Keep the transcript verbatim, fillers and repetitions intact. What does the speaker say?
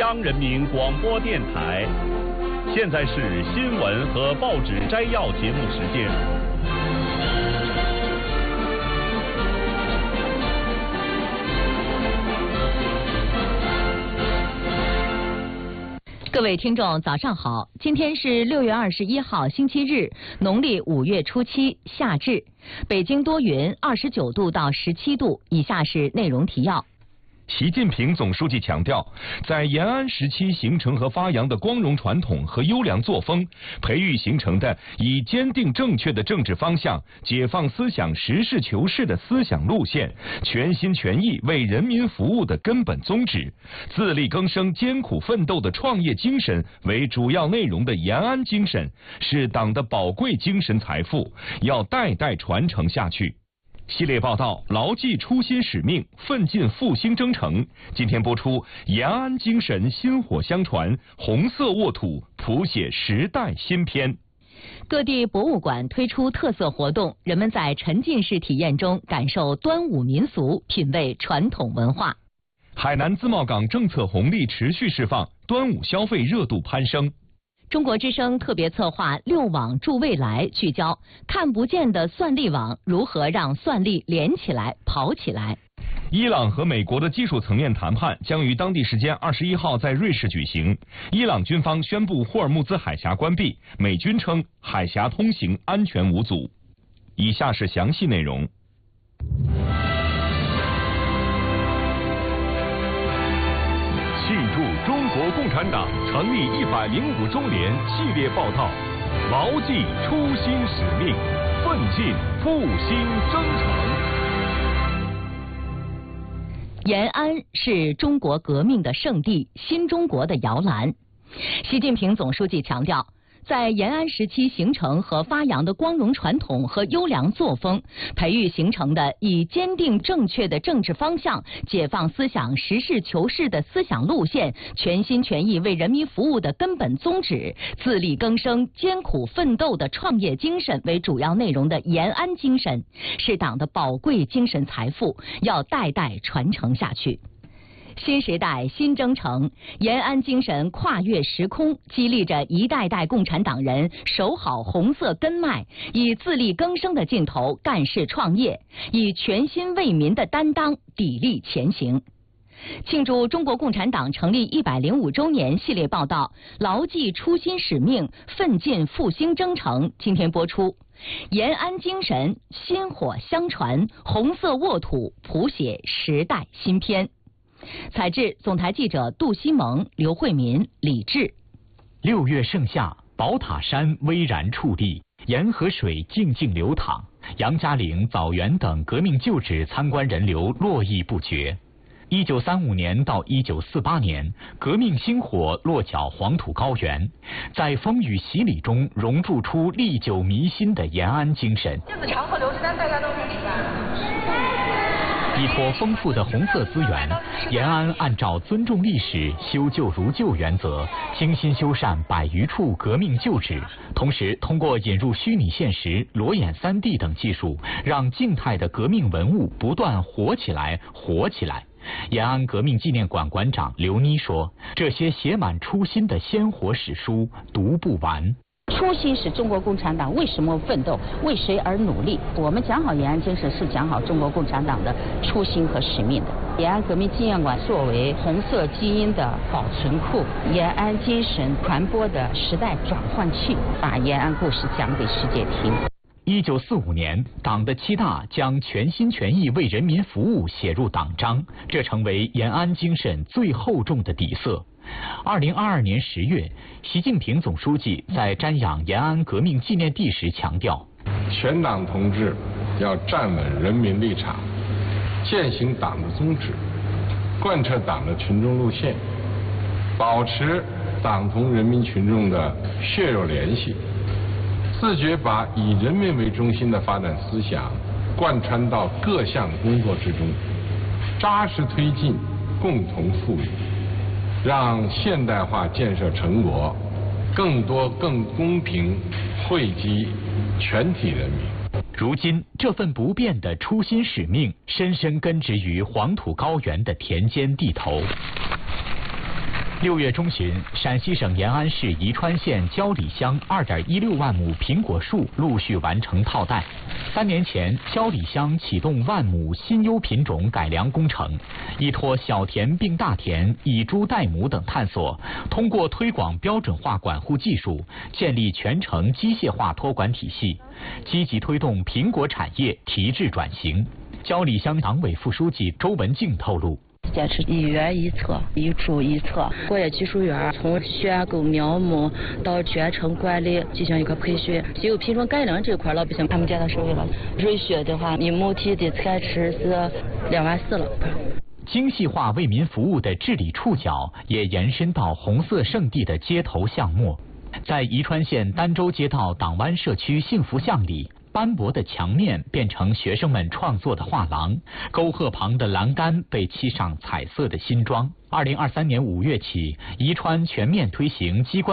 央人民广播电台。现在是新闻和报纸摘要节目时间。 各位听众，早上好！今天是六月二十一号，星期日，农历五月初七，夏至。北京多云，二十九度到十七度。以下是内容提要。 习近平总书记强调，在延安时期形成和发扬的光荣传统和优良作风，培育形成的以坚定正确的政治方向、解放思想、实事求是的思想路线、全心全意为人民服务的根本宗旨、自力更生、艰苦奋斗的创业精神为主要内容的延安精神，是党的宝贵精神财富，要代代传承下去。系列报道牢记初心使命，奋进复兴征程。今天播出延安精神薪火相传，红色沃土谱写时代新篇。 各地博物馆推出特色活动，人们在沉浸式体验中感受端午民俗，品味传统文化。 海南自贸港政策红利持续释放，端午消费热度攀升。 中国之声特别策划六网助未来，聚焦看不见的算力网如何让算力连起来跑起来。 伊朗和美国的技术层面谈判将于当地时间二十一号在瑞士举行。伊朗军方宣布霍尔木兹海峡关闭，美军称海峡通行安全无阻。以下是详细内容。 庆祝中国共产党成立一百零五周年系列报道，牢记初心使命，奋进复兴征程。 延安是中国革命的圣地，新中国的摇篮。习近平总书记强调，在延安时期形成和发扬的光荣传统和优良作风，培育形成的以坚定正确的政治方向、解放思想、实事求是的思想路线、全心全意为人民服务的根本宗旨、自力更生、艰苦奋斗的创业精神为主要内容的延安精神，是党的宝贵精神财富，要代代传承下去。新时代新征程，延安精神跨越时空，激励着一代代共产党人守好红色根脉，以自力更生的劲头干事创业，以全心为民的担当砥砺前行。庆祝中国共产党成立一百零五周年系列报道，牢记初心使命，奋进复兴征程。今天播出，延安精神薪火相传，红色沃土谱写时代新篇。采制总台记者杜西蒙、刘慧民、李志。 六月盛夏，宝塔山巍然矗立，沿河水静静流淌，杨家岭、枣园等革命旧址参观人流络绎不绝。一九三五年到一九四八年，革命星火落脚黄土高原，在风雨洗礼中熔铸出历久弥新的延安精神。 这次长河流水，大家都是明白。 依托丰富的红色资源，延安按照尊重历史、修旧如旧原则，精心修缮百余处革命旧址，同时通过引入虚拟现实、裸眼 三 D 等技术，让静态的革命文物不断活起来、活起来。延安革命纪念馆馆长刘妮说：“这些写满初心的鲜活史书读不完。” 初心是中国共产党为什么奋斗，为谁而努力。我们讲好延安精神，是讲好中国共产党的初心和使命的。延安革命纪念馆作为红色基因的保存库，延安精神传播的时代转换器，把延安故事讲给世界听。 一九四五年，党的七大将全心全意为人民服务写入党章，这成为延安精神最厚重的底色。二零二二年十月，习近平总书记在瞻仰延安革命纪念地时强调， 全党同志要站稳人民立场，践行党的宗旨，贯彻党的群众路线，保持党同人民群众的血肉联系，自觉把以人民为中心的发展思想贯穿到各项工作之中，扎实推进共同富裕，让现代化建设成果更多更公平惠及全体人民。 如今，这份不变的初心使命深深根植于黄土高原的田间地头。 六月中旬，陕西省延安市宜川县焦里乡二点一六万亩苹果树陆续完成套袋。三年前，焦里乡启动万亩新优品种改良工程，依托小田并大田、以株代亩等探索，通过推广标准化管护技术，建立全程机械化托管体系，积极推动苹果产业提质转型。焦里乡党委副书记周文静透露。 坚持一园一策，一株一策。果业技术园从选购苗木到全程管理进行一个培训。既有品种改良这块，老百姓他们见到手里了。瑞雪的话，一亩地的产值是两万四了。 精细化为民服务的治理触角也延伸到红色圣地的街头巷陌。在宜川县儋州街道党湾社区幸福巷里，斑驳的墙面变成学生们创作的画廊，沟壑旁的栏杆被漆上彩色的新装。二零二三年五月起，宜川全面推行机关